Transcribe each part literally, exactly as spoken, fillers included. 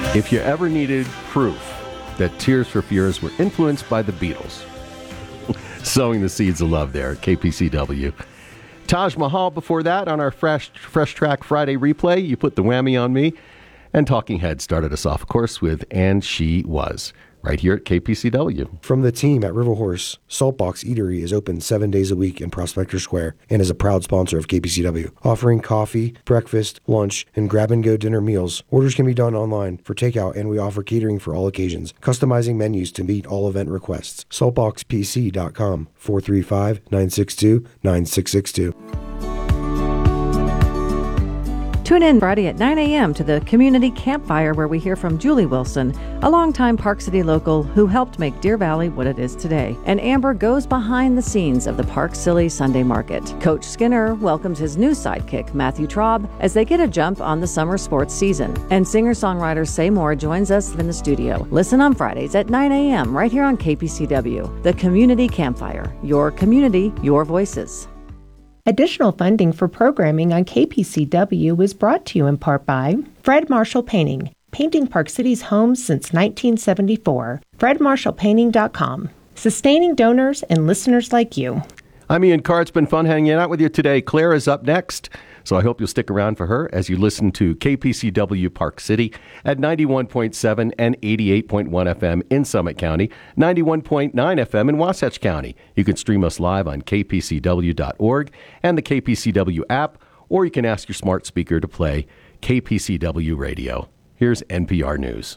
If you ever needed proof that Tears for Fears were influenced by the Beatles, sowing the seeds of love there at K P C W. Taj Mahal before that on our Fresh, Fresh Track Friday replay. You put the whammy on me. And Talking Heads started us off, of course, with And She Was, right here at K P C W. From the team at River Horse, Saltbox Eatery is open seven days a week in Prospector Square and is a proud sponsor of K P C W, offering coffee, breakfast, lunch, and grab-and-go dinner meals. Orders can be done online for takeout, and we offer catering for all occasions, customizing menus to meet all event requests. saltbox p c dot com, four three five, nine six two, nine six six two. Tune in Friday at nine a.m. to the Community Campfire, where we hear from Julie Wilson, a longtime Park City local who helped make Deer Valley what it is today. And Amber goes behind the scenes of the Park City Sunday Market. Coach Skinner welcomes his new sidekick, Matthew Traub, as they get a jump on the summer sports season. And singer-songwriter Say Moore joins us in the studio. Listen on Fridays at nine a.m. right here on K P C W. The Community Campfire. Your community, your voices. Additional funding for programming on K P C W is brought to you in part by Fred Marshall Painting, painting Park City's homes since nineteen seventy-four. fred marshall painting dot com, sustaining donors and listeners like you. I'm Ian Carr. It's been fun hanging out with you today. Claire is up next, so I hope you'll stick around for her as you listen to K P C W Park City at ninety-one point seven and eighty-eight point one F M in Summit County, ninety-one point nine F M in Wasatch County. You can stream us live on k p c w dot org and the K P C W app, or you can ask your smart speaker to play K P C W Radio. Here's N P R News.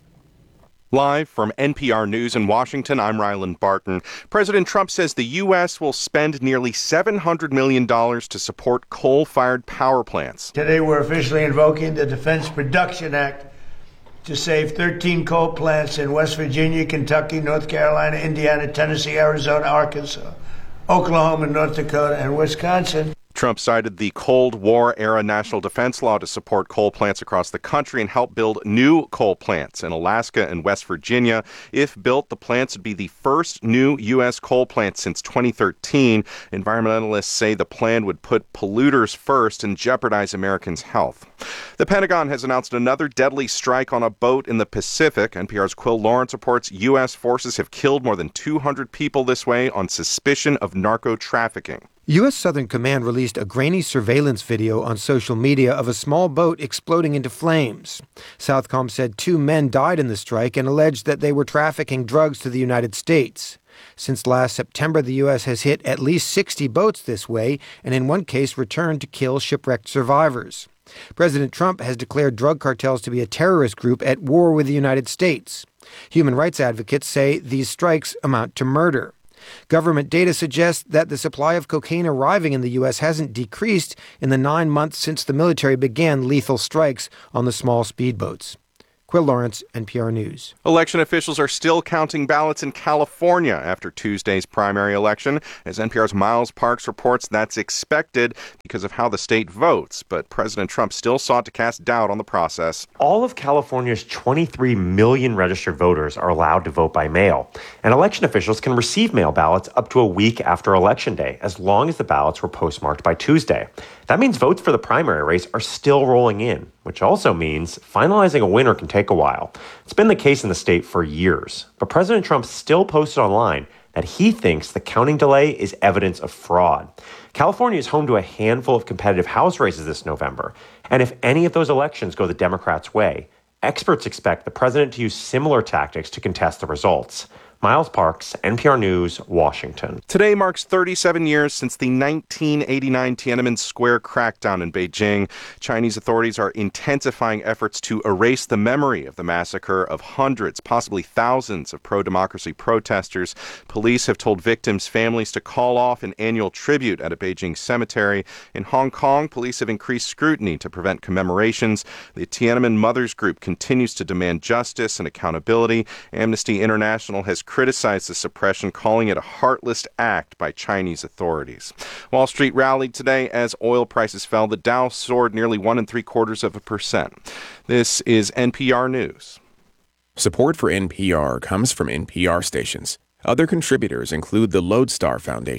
Live from N P R News in Washington, I'm Ryland Barton. President Trump says the U S will spend nearly seven hundred million dollars to support coal-fired power plants. Today we're officially invoking the Defense Production Act to save thirteen coal plants in West Virginia, Kentucky, North Carolina, Indiana, Tennessee, Arizona, Arkansas, Oklahoma, North Dakota, and Wisconsin. Trump cited the Cold War-era national defense law to support coal plants across the country and help build new coal plants in Alaska and West Virginia. If built, the plants would be the first new U S coal plant since twenty thirteen. Environmentalists say the plan would put polluters first and jeopardize Americans' health. The Pentagon has announced another deadly strike on a boat in the Pacific. N P R's Quill Lawrence reports U S forces have killed more than two hundred people this way on suspicion of narco-trafficking. U S Southern Command released a grainy surveillance video on social media of a small boat exploding into flames. Southcom said two men died in the strike and alleged that they were trafficking drugs to the United States. Since last September, the U S has hit at least sixty boats this way, and in one case returned to kill shipwrecked survivors. President Trump has declared drug cartels to be a terrorist group at war with the United States. Human rights advocates say these strikes amount to murder. Government data suggests that the supply of cocaine arriving in the U S hasn't decreased in the nine months since the military began lethal strikes on the small speedboats. Quill Lawrence, N P R News. Election officials are still counting ballots in California after Tuesday's primary election. As N P R's Miles Parks reports, that's expected because of how the state votes. But President Trump still sought to cast doubt on the process. All of California's twenty-three million registered voters are allowed to vote by mail. And election officials can receive mail ballots up to a week after Election Day, as long as the ballots were postmarked by Tuesday. That means votes for the primary race are still rolling in, which also means finalizing a winner can take a while. It's been the case in the state for years. But President Trump still posted online that he thinks the counting delay is evidence of fraud. California is home to a handful of competitive House races this November. And if any of those elections go the Democrats' way, experts expect the president to use similar tactics to contest the results. Miles Parks, N P R News, Washington. Today marks thirty-seven years since the nineteen eighty-nine Tiananmen Square crackdown in Beijing. Chinese authorities are intensifying efforts to erase the memory of the massacre of hundreds, possibly thousands of pro-democracy protesters. Police have told victims' families to call off an annual tribute at a Beijing cemetery. In Hong Kong, police have increased scrutiny to prevent commemorations. The Tiananmen Mothers Group continues to demand justice and accountability. Amnesty International has criticized the suppression, calling it a heartless act by Chinese authorities. Wall Street rallied today as oil prices fell. The Dow soared nearly one and three quarters of a percent. This is N P R News. Support for N P R comes from N P R stations. Other contributors include the Lodestar Foundation,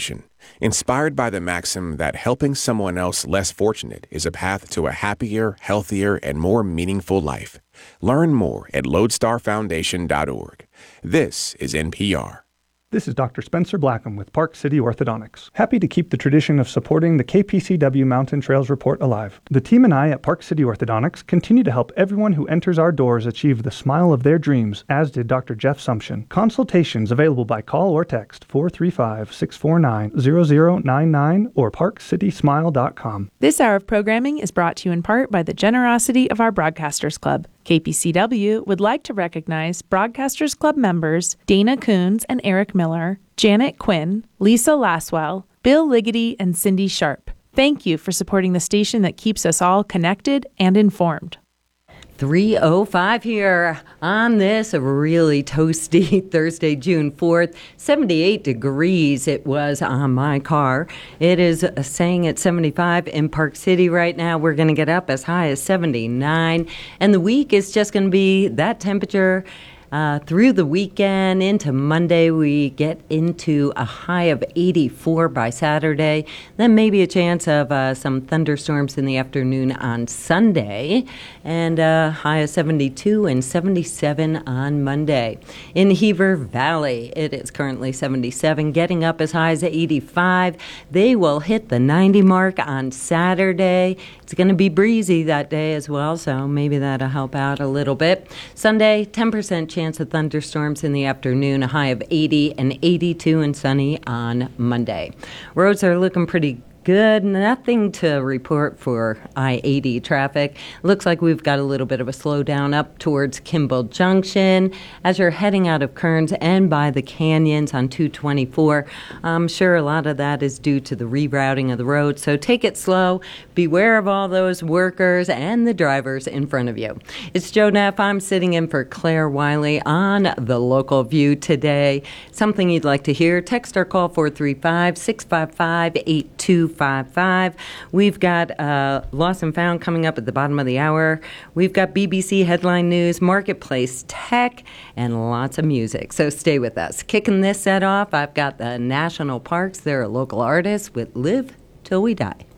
inspired by the maxim that helping someone else less fortunate is a path to a happier, healthier, and more meaningful life. Learn more at lodestar foundation dot org. This is N P R. This is Doctor Spencer Blackham with Park City Orthodontics. Happy to keep the tradition of supporting the K P C W Mountain Trails Report alive. The team and I at Park City Orthodontics continue to help everyone who enters our doors achieve the smile of their dreams, as did Doctor Jeff Sumption. Consultations available by call or text four three five, six four nine, zero zero nine nine or park city smile dot com. This hour of programming is brought to you in part by the generosity of our Broadcasters Club. K P C W would like to recognize Broadcasters Club members Dana Coons and Eric Miller, Janet Quinn, Lisa Laswell, Bill Liggety, and Cindy Sharp. Thank you for supporting the station that keeps us all connected and informed. three oh five here on this really toasty Thursday, June fourth. seventy-eight degrees it was on my car. It is saying at seventy-five in Park City right now. We're going to get up as high as seventy-nine. And the week is just going to be that temperature. Uh, through the weekend into Monday, we get into a high of eighty-four by Saturday. Then maybe a chance of uh, some thunderstorms in the afternoon on Sunday. And a high of seventy-two and seventy-seven on Monday. In Heber Valley, it is currently seventy-seven, getting up as high as eighty-five. They will hit the ninety mark on Saturday. It's going to be breezy that day as well, so maybe that'll help out a little bit. Sunday, ten percent chance of thunderstorms in the afternoon, a high of eighty and eighty-two and sunny on Monday. Roads are looking pretty good. Nothing to report for I eighty traffic. Looks like we've got a little bit of a slowdown up towards Kimball Junction as you're heading out of Kearns and by the canyons on two twenty-four. I'm sure a lot of that is due to the rerouting of the road, so take it slow. Beware of all those workers and the drivers in front of you. It's Joe Neff. I'm sitting in for Claire Wiley on The Local View today. Something you'd like to hear, text or call four three five, six five five, eight two five five. We've got uh, Lost and Found coming up at the bottom of the hour. We've got B B C Headline News, Marketplace Tech, and lots of music. So stay with us. Kicking this set off, I've got the National Parks. They're a local artist with Live Till We Die.